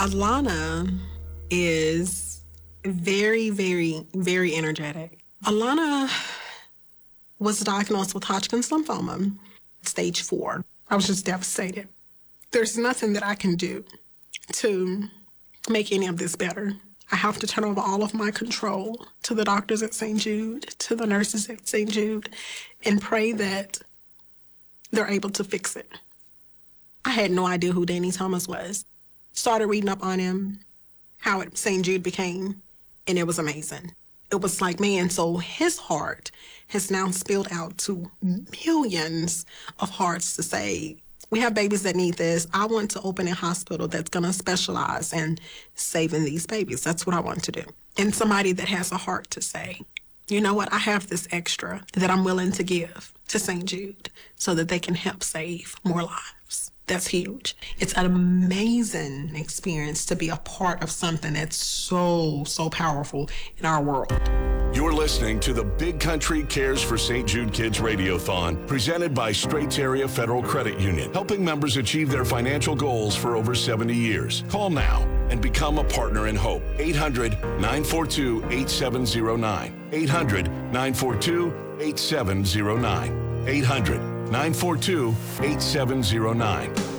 Alana is very, very, very energetic. Alana was diagnosed with Hodgkin's lymphoma, stage 4. I was just devastated. There's nothing that I can do to make any of this better. I have to turn over all of my control to the doctors at St. Jude, to the nurses at St. Jude, and pray that they're able to fix it. I had no idea who Danny Thomas was. Started reading up on him, how St. Jude became, and it was amazing. It was like, man, so his heart has now spilled out to millions of hearts to say, we have babies that need this. I want to open a hospital that's going to specialize in saving these babies. That's what I want to do. And somebody that has a heart to say, you know what, I have this extra that I'm willing to give to St. Jude so that they can help save more lives. That's huge. It's an amazing experience to be a part of something that's so, so powerful in our world. You're listening to the Big Country Cares for St. Jude Kids Radiothon, presented by Straits Area Federal Credit Union, helping members achieve their financial goals for over 70 years. Call now and become a partner in hope. 800-942-8709. 800-942-8709. 800-942-8709.